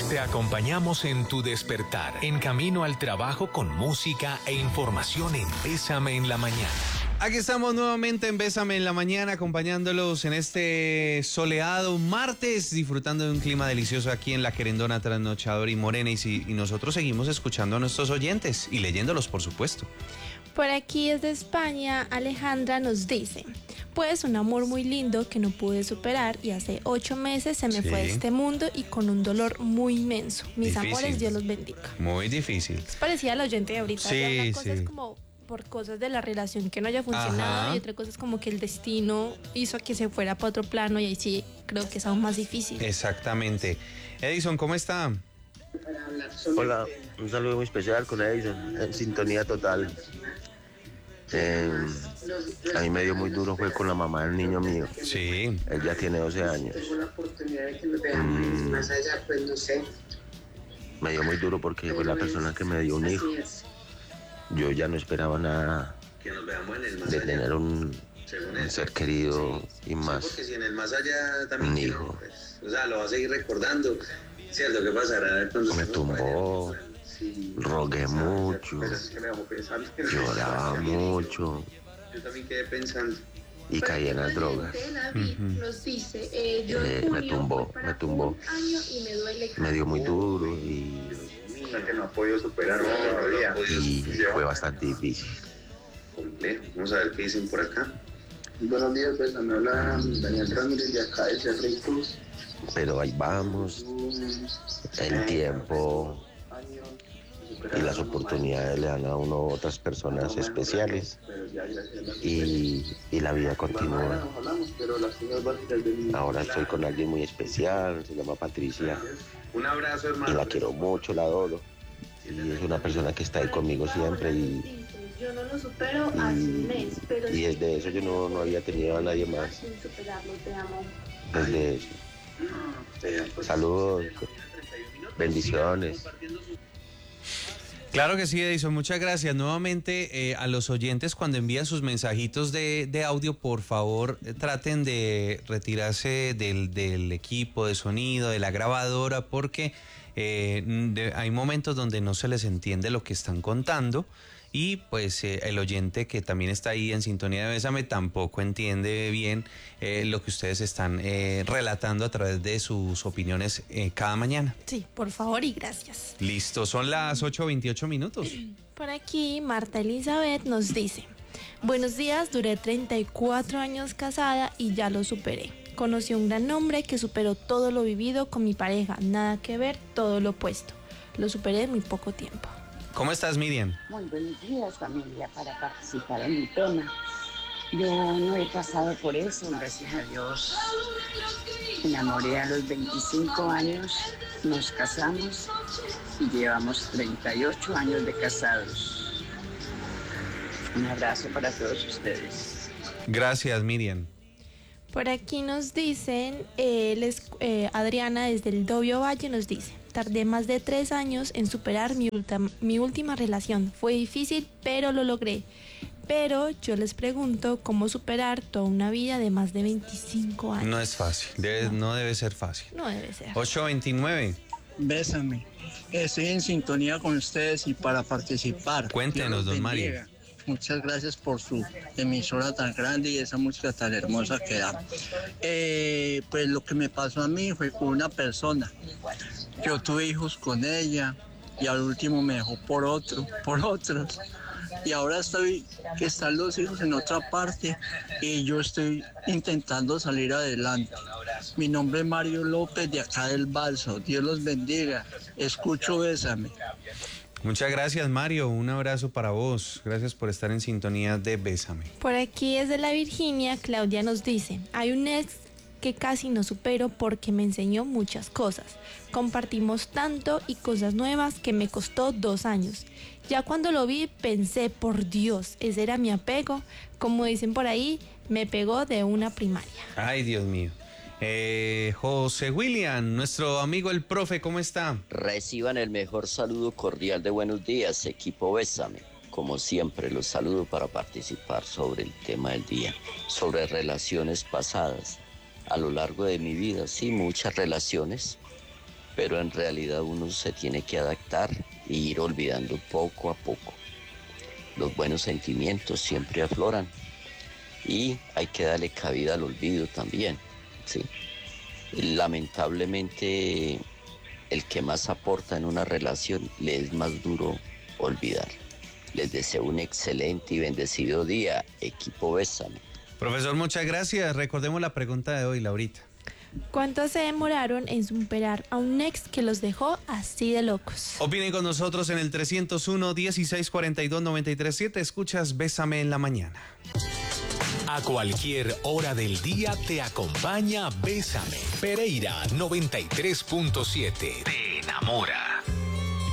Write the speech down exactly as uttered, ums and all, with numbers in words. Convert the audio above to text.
Te acompañamos en tu despertar, en camino al trabajo con música e información en Bésame en la Mañana. Aquí estamos nuevamente en Bésame en la Mañana, acompañándolos en este soleado martes, disfrutando de un clima delicioso aquí en La Querendona, Trasnochador y Morena. Y, si, y nosotros seguimos escuchando a nuestros oyentes y leyéndolos, por supuesto. Por aquí desde España, Alejandra nos dice: pues un amor muy lindo que no pude superar y hace ocho meses se me Sí. fue de este mundo y con un dolor muy inmenso. Mis Difícil. amores, Dios los bendiga. Muy difícil. Es parecida al oyente de ahorita. Sí, ya una cosa sí. es como por cosas de la relación que no haya funcionado. Ajá. Y otra cosa es como que el destino hizo que se fuera para otro plano y ahí sí creo que es aún más difícil. Exactamente. Edison, ¿cómo está? Hola, un saludo muy especial con Edison, en sintonía total. Eh, a mí me dio muy duro fue con la mamá del niño mío. Sí. Él ya tiene doce años. Mm, me dio muy duro porque fue la persona que me dio un hijo. Yo ya no esperaba nada de tener un, un ser querido y más porque si en el más allá también un quiero, hijo. pues, o sea, lo va a seguir recordando. Cierto, ¿qué pasará cuando Me se tumbó, vaya? Sí, rogué o sea, mucho, pero es que me dejó pensando. lloraba mucho Yo también quedé pensando. y caí en las drogas. Nos dice, eh, yo Eh, en me junio tumbó, fue para me tumbó. un año y me duele Me dio muy duro y, O sea, que no ha podido superar todavía. y fue bastante difícil. Complejo. Vamos a ver qué dicen por acá. Buenos días, pues me habla Daniel Ramírez de acá de Cerritos. Pero ahí vamos, el tiempo y las oportunidades le dan a uno otras personas especiales y, y la vida continúa. Ahora estoy con alguien muy especial, se llama Patricia Un abrazo, y hermano. la quiero mucho, la adoro. Y es una persona que está ahí conmigo siempre y, yo no lo supero hace un mes, pero y desde eso yo no, no había tenido a nadie más, sin superarlo, te amo. desde eso. Saludos, bendiciones. Claro que sí, Edison, muchas gracias. Nuevamente eh, a los oyentes, cuando envían sus mensajitos de, de audio, por favor eh, traten de retirarse del, del equipo de sonido, de la grabadora, porque eh, de, hay momentos donde no se les entiende lo que están contando. Y pues eh, el oyente que también está ahí en sintonía de Bésame tampoco entiende bien eh, lo que ustedes están eh, relatando a través de sus opiniones eh, cada mañana. Sí, por favor y gracias. Listo, son las ocho veintiocho minutos. Por aquí, Marta Elizabeth nos dice: buenos días, duré treinta y cuatro años casada y ya lo superé. Conocí un gran hombre que superó todo lo vivido con mi pareja. Nada que ver, todo lo opuesto. Lo superé en muy poco tiempo. ¿Cómo estás, Miriam? Muy buenos días, familia, para participar en mi tema. Yo no he pasado por eso, gracias a Dios. Me enamoré a los veinticinco años, nos casamos y llevamos treinta y ocho años de casados. Un abrazo para todos ustedes. Gracias, Miriam. Por aquí nos dicen, eh, les, eh, Adriana desde el Dobio Valle nos dice: tardé más de tres años en superar mi, ultima, mi última relación. Fue difícil, pero lo logré. Pero yo les pregunto, ¿cómo superar toda una vida de más de veinticinco años? No es fácil, debe, no. no debe ser fácil. No debe ser. ocho veintinueve. Bésame. Estoy en sintonía con ustedes y para participar. Cuéntenos, don Mario. Muchas gracias por su emisora tan grande y esa música tan hermosa que da. Eh, pues lo que me pasó a mí fue con una persona. Yo tuve hijos con ella y al último me dejó por otro, por otros. Y ahora estoy, que están los hijos en otra parte y yo estoy intentando salir adelante. Mi nombre es Mario López de acá del Balso. Dios los bendiga. Escucho, Bésame. Muchas gracias, Mario. Un abrazo para vos. Gracias por estar en sintonía de Bésame. Por aquí desde la Virginia, Claudia nos dice: hay un ex que casi no supero porque me enseñó muchas cosas. Compartimos tanto y cosas nuevas que me costó dos años. Ya cuando lo vi pensé, por Dios, ese era mi apego. Como dicen por ahí, me pegó de una primaria. Ay, Dios mío. Eh, José William, nuestro amigo el profe, ¿cómo está? Reciban el mejor saludo cordial de buenos días, equipo Bésame. Como siempre, los saludo para participar sobre el tema del día, sobre relaciones pasadas. A lo largo de mi vida, sí, muchas relaciones, pero en realidad uno se tiene que adaptar e ir olvidando poco a poco. Los buenos sentimientos siempre afloran y hay que darle cabida al olvido también, ¿sí? Lamentablemente, el que más aporta en una relación le es más duro olvidar. Les deseo un excelente y bendecido día, equipo Bésame. Profesor, muchas gracias. Recordemos la pregunta de hoy, Laurita. ¿Cuánto se demoraron en superar a un ex que los dejó así de locos? Opinen con nosotros en el trescientos uno, dieciséis cuarenta y dos, noventa y tres siete. Escuchas Bésame en la mañana. A cualquier hora del día te acompaña Bésame. Pereira noventa y tres punto siete. Te enamora.